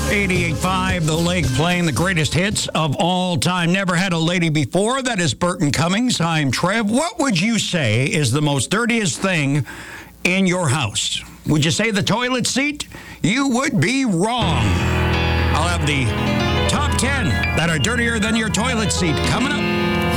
88.5, The Lake playing the greatest hits of all time. Never had a lady before. That is Burton Cummings. I'm Trev. What would you say is the most dirtiest thing in your house? Would you say the toilet seat? You would be wrong. I'll have the top 10 that are dirtier than your toilet seat coming up.